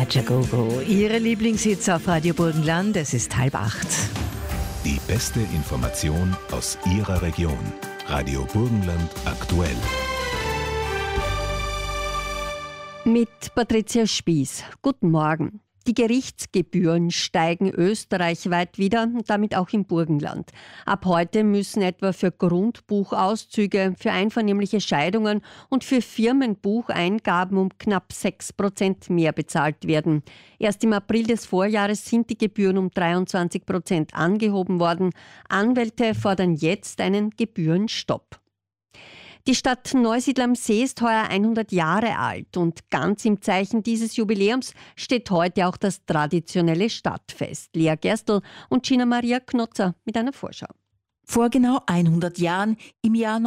Kajagogo, Ihre Lieblingshits auf Radio Burgenland. Es ist 7:30. Die beste Information aus Ihrer Region. Radio Burgenland aktuell. Mit Patricia Spieß. Guten Morgen. Die Gerichtsgebühren steigen österreichweit wieder und damit auch im Burgenland. Ab heute müssen etwa für Grundbuchauszüge, für einvernehmliche Scheidungen und für Firmenbucheingaben um knapp 6% mehr bezahlt werden. Erst im April des Vorjahres sind die Gebühren um 23% angehoben worden. Anwälte fordern jetzt einen Gebührenstopp. Die Stadt Neusiedl am See ist heuer 100 Jahre alt und ganz im Zeichen dieses Jubiläums steht heute auch das traditionelle Stadtfest. Lea Gerstl und Gina Maria Knotzer mit einer Vorschau. Vor genau 100 Jahren, im Jahr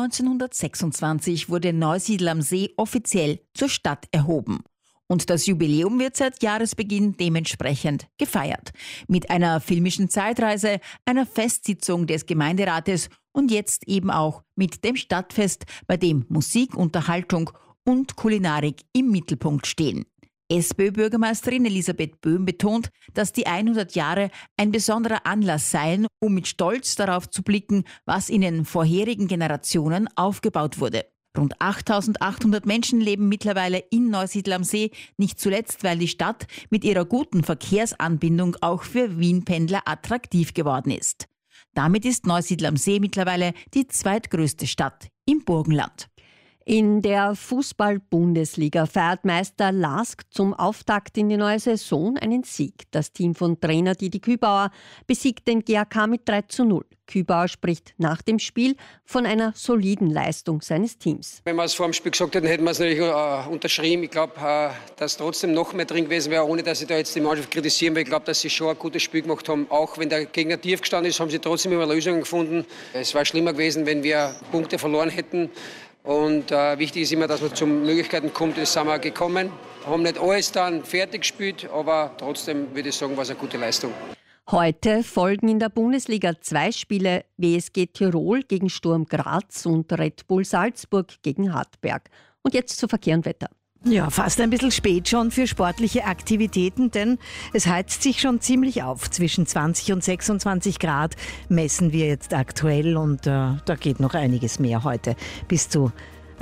1926, wurde Neusiedl am See offiziell zur Stadt erhoben. Und das Jubiläum wird seit Jahresbeginn dementsprechend gefeiert. Mit einer filmischen Zeitreise, einer Festsitzung des Gemeinderates und jetzt eben auch mit dem Stadtfest, bei dem Musik, Unterhaltung und Kulinarik im Mittelpunkt stehen. SPÖ-Bürgermeisterin Elisabeth Böhm betont, dass die 100 Jahre ein besonderer Anlass seien, um mit Stolz darauf zu blicken, was in den vorherigen Generationen aufgebaut wurde. Rund 8.800 Menschen leben mittlerweile in Neusiedl am See, nicht zuletzt, weil die Stadt mit ihrer guten Verkehrsanbindung auch für Wien-Pendler attraktiv geworden ist. Damit ist Neusiedl am See mittlerweile die zweitgrößte Stadt im Burgenland. In der Fußball-Bundesliga feiert Meister LASK zum Auftakt in die neue Saison einen Sieg. Das Team von Trainer Didi Kübauer besiegt den GAK mit 3:0. Kübauer spricht nach dem Spiel von einer soliden Leistung seines Teams. Wenn wir es vor dem Spiel gesagt hätten, hätten wir es natürlich unterschrieben. Ich glaube, dass trotzdem noch mehr drin gewesen wäre, ohne dass ich da jetzt die Mannschaft kritisieren will. Ich glaube, dass sie schon ein gutes Spiel gemacht haben. Auch wenn der Gegner tief gestanden ist, haben sie trotzdem immer Lösungen gefunden. Es war schlimmer gewesen, wenn wir Punkte verloren hätten. Und wichtig ist immer, dass man zu Möglichkeiten kommt. Das sind wir gekommen. Haben nicht alles dann fertig gespielt, aber trotzdem würde ich sagen, war es eine gute Leistung. Heute folgen in der Bundesliga 2 Spiele: WSG Tirol gegen Sturm Graz und Red Bull Salzburg gegen Hartberg. Und jetzt zu Verkehr und Wetter. Ja, fast ein bisschen spät schon für sportliche Aktivitäten, denn es heizt sich schon ziemlich auf. Zwischen 20 und 26 Grad messen wir jetzt aktuell und da geht noch einiges mehr heute. Bis zu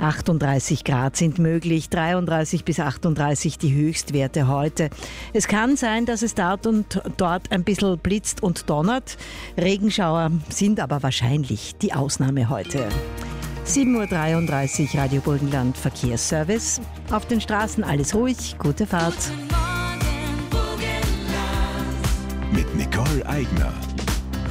38 Grad sind möglich, 33 bis 38 die Höchstwerte heute. Es kann sein, dass es dort und dort ein bisschen blitzt und donnert. Regenschauer sind aber wahrscheinlich die Ausnahme heute. 7:33 Uhr, Radio Burgenland Verkehrsservice. Auf den Straßen alles ruhig, gute Fahrt. Mit Nicole Eigner.